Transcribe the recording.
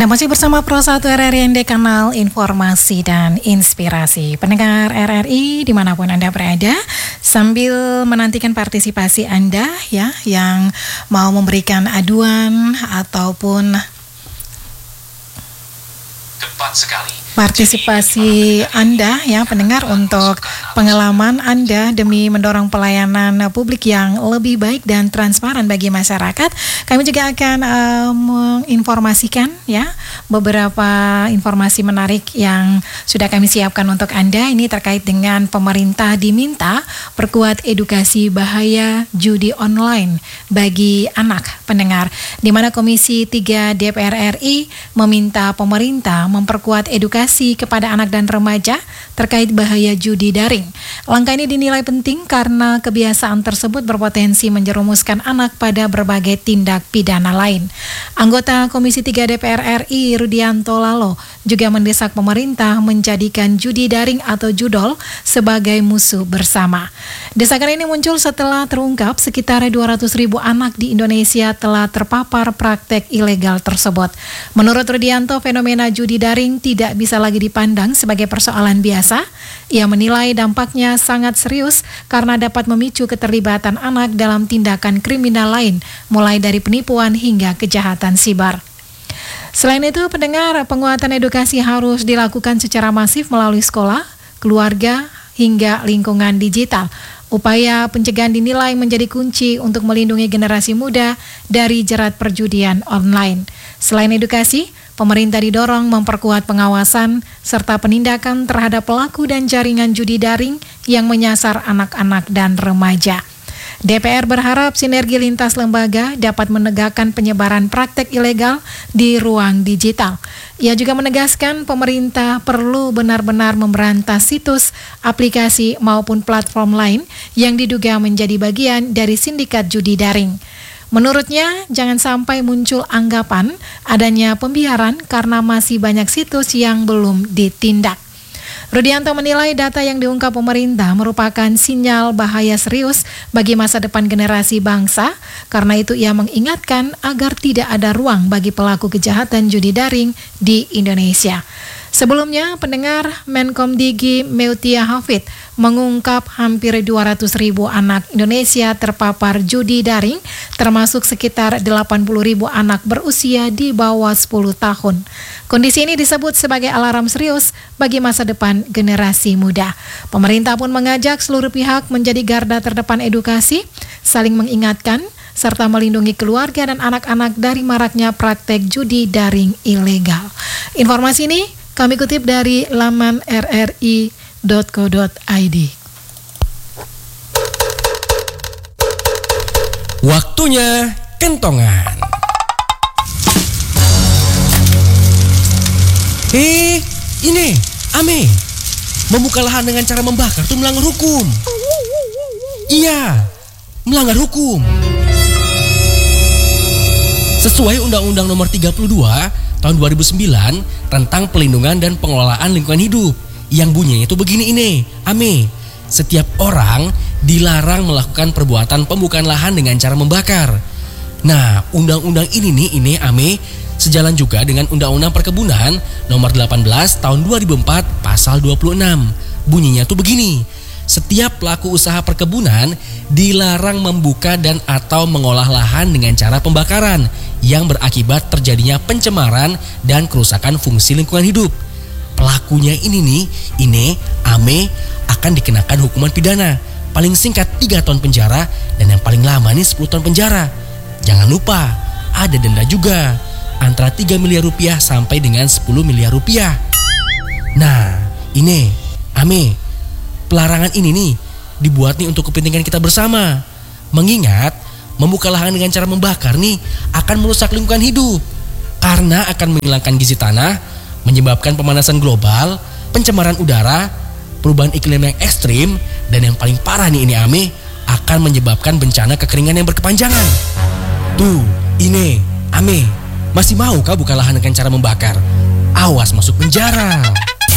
Anda masih bersama Pro 1 RRI ND, kanal informasi dan inspirasi. Pendengar RRI dimanapun Anda berada, sambil menantikan partisipasi Anda ya, yang mau memberikan aduan ataupun partisipasi Anda ya pendengar untuk pengalaman Anda demi mendorong pelayanan publik yang lebih baik dan transparan bagi masyarakat. Kami juga akan menginformasikan ya beberapa informasi menarik yang sudah kami siapkan untuk Anda. Ini terkait dengan pemerintah diminta perkuat edukasi bahaya judi online bagi anak pendengar, di mana Komisi 3 DPR RI meminta pemerintah memperkuat edukasi kepada anak dan remaja terkait bahaya judi daring. Langkah ini dinilai penting karena kebiasaan tersebut berpotensi menjerumuskan anak pada berbagai tindak pidana lain. Anggota Komisi 3 DPR RI Rudianto Lalo juga mendesak pemerintah menjadikan judi daring atau judol sebagai musuh bersama. Desakan ini muncul setelah terungkap sekitar 200.000 anak di Indonesia telah terpapar praktek ilegal tersebut. Menurut Rudianto, fenomena judi daring tidak bisa lagi dipandang sebagai persoalan biasa. Ia menilai dampaknya sangat serius karena dapat memicu keterlibatan anak dalam tindakan kriminal lain, mulai dari penipuan hingga kejahatan siber. Selain itu, pendengar, penguatan edukasi harus dilakukan secara masif melalui sekolah, keluarga, hingga lingkungan digital. Upaya pencegahan dinilai menjadi kunci untuk melindungi generasi muda dari jerat perjudian online. Selain edukasi, pemerintah didorong memperkuat pengawasan serta penindakan terhadap pelaku dan jaringan judi daring yang menyasar anak-anak dan remaja. DPR berharap sinergi lintas lembaga dapat menegakkan penyebaran praktek ilegal di ruang digital. Ia juga menegaskan pemerintah perlu benar-benar memberantas situs, aplikasi maupun platform lain yang diduga menjadi bagian dari sindikat judi daring. Menurutnya, jangan sampai muncul anggapan adanya pembiaran karena masih banyak situs yang belum ditindak. Rudianto menilai data yang diungkap pemerintah merupakan sinyal bahaya serius bagi masa depan generasi bangsa. Karena itu ia mengingatkan agar tidak ada ruang bagi pelaku kejahatan judi daring di Indonesia. Sebelumnya, pendengar, Menkomdigi Meutia Hafid mengungkap hampir 200.000 anak Indonesia terpapar judi daring, termasuk sekitar 80.000 anak berusia di bawah 10 tahun. Kondisi ini disebut sebagai alarm serius bagi masa depan generasi muda. Pemerintah pun mengajak seluruh pihak menjadi garda terdepan edukasi, saling mengingatkan, serta melindungi keluarga dan anak-anak dari maraknya praktek judi daring ilegal. Informasi ini kami kutip dari laman rri.co.id. Waktunya kentongan. Ini, Ame. Membuka lahan dengan cara membakar itu melanggar hukum. Iya, melanggar hukum. Sesuai Undang-Undang Nomor 32 Tahun 2009 tentang pelindungan dan pengelolaan lingkungan hidup, yang bunyinya itu begini ini, Ame. Setiap orang dilarang melakukan perbuatan pembukaan lahan dengan cara membakar. Nah, undang-undang ini Ame, sejalan juga dengan Undang-Undang Perkebunan Nomor 18 Tahun 2004 Pasal 26. Bunyinya tuh begini. Setiap pelaku usaha perkebunan dilarang membuka dan atau mengolah lahan dengan cara pembakaran yang berakibat terjadinya pencemaran dan kerusakan fungsi lingkungan hidup. Pelakunya ini Ame, akan dikenakan hukuman pidana. Paling singkat 3 tahun penjara dan yang paling lama nih 10 tahun penjara. Jangan lupa, ada denda juga antara 3 miliar rupiah sampai dengan 10 miliar rupiah. Nah, ini Ame, pelarangan ini nih dibuat nih untuk kepentingan kita bersama. Mengingat membuka lahan dengan cara membakar nih akan merusak lingkungan hidup karena akan menghilangkan gizi tanah, menyebabkan pemanasan global, pencemaran udara, perubahan iklim yang ekstrim, dan yang paling parah nih ini Ame, akan menyebabkan bencana kekeringan yang berkepanjangan. Tuh, ini Ame, masih mau kah buka lahan dengan cara membakar? Awas masuk penjara.